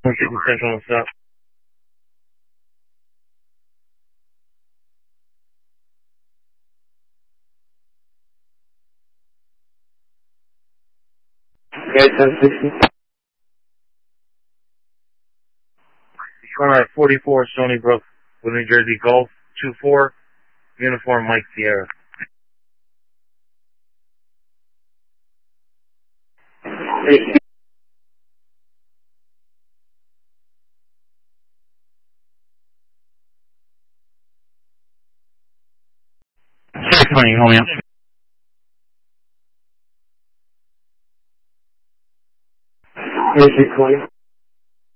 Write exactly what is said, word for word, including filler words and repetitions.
Central and South. Okay, ten sixty. Alright, forty-four Stony Brook with New Jersey Golf, two four, uniform Mike Sierra. six twenty, hold me up. six twenty.